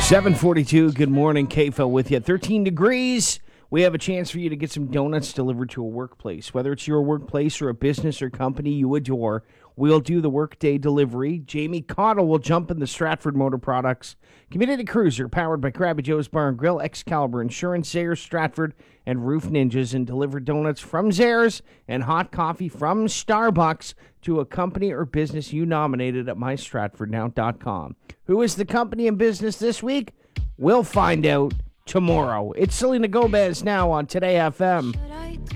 7:42. Good morning, KFL with you. 13 degrees. We have a chance for you to get some donuts delivered to a workplace. Whether it's your workplace or a business or company you adore, we'll do the workday delivery. Jamie Cottle will jump in the Stratford Motor Products Community Cruiser, powered by Krabby Joe's Bar and Grill, Excalibur Insurance, Zayres, Stratford, and Roof Ninjas, and deliver donuts from Zayres and hot coffee from Starbucks to a company or business you nominated at mystratfordnow.com. Who is the company and business this week? We'll find out tomorrow. It's Selena Gomez now on Today FM.